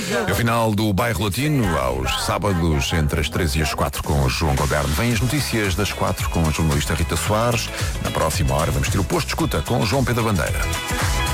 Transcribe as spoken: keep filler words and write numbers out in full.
É o final do Bairro Latino, aos sábados, entre as três e as quatro, com o João Gogarno. Vêm as notícias das quatro com a jornalista Rita Soares. Na próxima hora vamos ter o Posto de Escuta com o João Pedro Bandeira.